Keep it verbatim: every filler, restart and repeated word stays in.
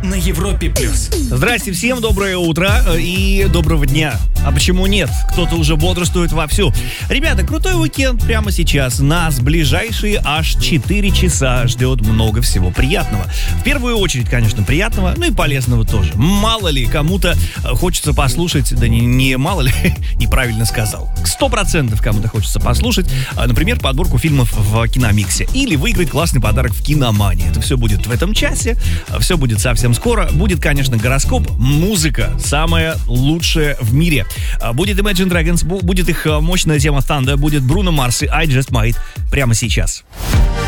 на Европе плюс. Здрасте всем, доброе утро и доброго дня. А почему нет? Кто-то уже бодрствует вовсю. Ребята, крутой уикенд прямо сейчас. Нас ближайшие аж четыре часа ждет много всего приятного. В первую очередь, конечно, приятного, ну и полезного тоже. Мало ли, кому-то хочется послушать, да не, не мало ли, неправильно сказал. Сто процентов кому-то хочется послушать, например, подборку фильмов в Киномиксе. Или выиграть классный подарок в Киномании. Это все будет в этом часе, все будет совсем скоро. Будет, конечно, гороскоп, музыка, самая лучшая в мире. Будет Imagine Dragons, будет их мощная тема Thunder, будет Бруно Марс и I Just Might прямо сейчас.